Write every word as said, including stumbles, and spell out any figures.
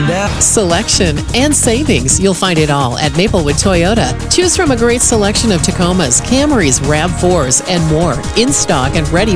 Selection and savings. You'll find it all at Maplewood Toyota. Choose from a great selection of Tacomas, Camrys, RAV fours, and more in stock and ready